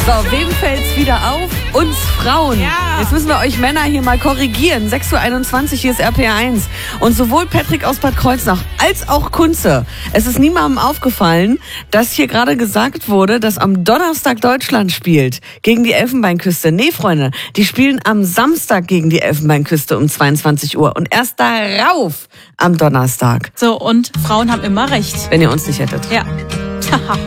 So, wem fällt's wieder auf? Uns Frauen. Ja. Jetzt müssen wir euch Männer hier mal korrigieren. 6:21 Uhr, hier ist RPR1. Und sowohl Patrick aus Bad Kreuznach als auch Kunze. Es ist niemandem aufgefallen, dass hier gerade gesagt wurde, dass am Donnerstag Deutschland spielt gegen die Elfenbeinküste. Nee, Freunde, die spielen am Samstag gegen die Elfenbeinküste um 22 Uhr. Und erst darauf am Donnerstag. So, und Frauen haben immer recht. Wenn ihr uns nicht hättet. Ja.